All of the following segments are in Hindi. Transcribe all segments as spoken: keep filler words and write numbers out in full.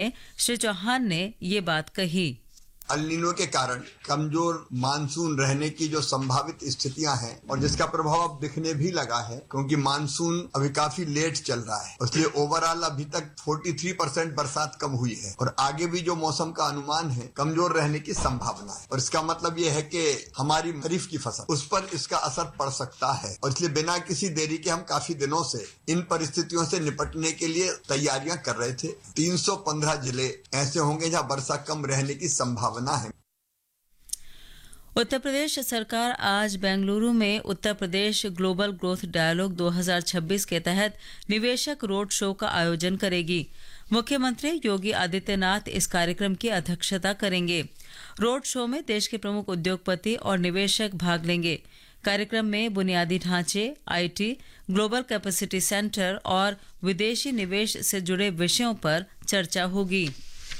में श्री चौहान ने ये बात कही। अल नीनो के कारण कमजोर मानसून रहने की जो संभावित स्थितियां हैं और जिसका प्रभाव अब दिखने भी लगा है, क्योंकि मानसून अभी काफी लेट चल रहा है, इसलिए ओवरऑल अभी तक तैंतालीस परसेंट बरसात कम हुई है और आगे भी जो मौसम का अनुमान है कमजोर रहने की संभावना है। और इसका मतलब ये है कि हमारी खरीफ की फसल उस पर इसका असर पड़ सकता है और इसलिए बिना किसी देरी के हम काफी दिनों से इन परिस्थितियों से निपटने के लिए तैयारियां कर रहे थे। तीन सौ पंद्रह जिले ऐसे होंगे जहां वर्षा कम रहने की संभावना है। उत्तर प्रदेश सरकार आज बेंगलुरु में Uttar Pradesh global growth dialogue दो हज़ार छब्बीस के तहत निवेशक रोड शो का आयोजन करेगी। मुख्यमंत्री योगी आदित्यनाथ इस कार्यक्रम की अध्यक्षता करेंगे। रोड शो में देश के प्रमुख उद्योगपति और निवेशक भाग लेंगे। कार्यक्रम में बुनियादी ढांचे, आईटी, ग्लोबल कैपेसिटी सेंटर और विदेशी निवेश से जुड़े विषयों पर चर्चा होगी।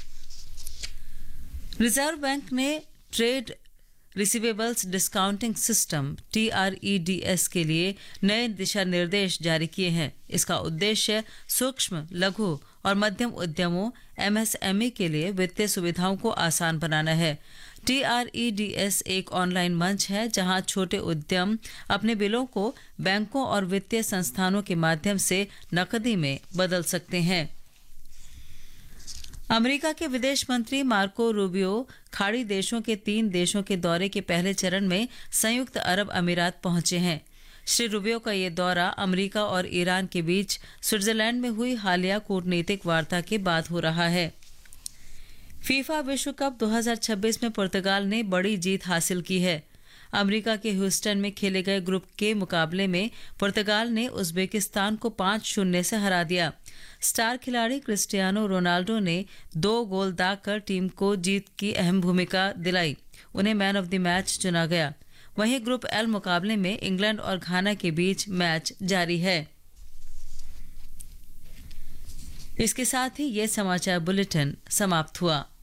रिजर्व बैंक ने trade receivables discounting system T R E D S के लिए नए दिशा निर्देश जारी किए हैं। इसका उद्देश्य सूक्ष्म, लघु और मध्यम उद्यमों एम एस एम ई के लिए वित्तीय सुविधाओं को आसान बनाना है। T R E D S एक ऑनलाइन मंच है जहां छोटे उद्यम अपने बिलों को बैंकों और वित्तीय संस्थानों के माध्यम से नकदी में बदल सकते हैं। अमेरिका के विदेश मंत्री मार्को रूबियो खाड़ी देशों के तीन देशों के दौरे के पहले चरण में संयुक्त अरब अमीरात पहुंचे हैं। श्री रूबियो का ये दौरा अमेरिका और ईरान के बीच स्विट्जरलैंड में हुई हालिया कूटनीतिक वार्ता के बाद हो रहा है। फीफा विश्व कप दो हज़ार छब्बीस में पुर्तगाल ने बड़ी जीत हासिल की है। अमेरिका के ह्यूस्टन में खेले गए ग्रुप के मुकाबले में पुर्तगाल ने उज्बेकिस्तान को पाँच शून्य से हरा दिया। स्टार खिलाड़ी क्रिस्टियानो रोनाल्डो ने दो गोल दागकर टीम को जीत की अहम भूमिका दिलाई। उन्हें मैन ऑफ द मैच चुना गया। वहीं ग्रुप एल मुकाबले में इंग्लैंड और घाना के बीच मैच जारी है। इसके साथ ही ये समाचार बुलेटिन समाप्त हुआ।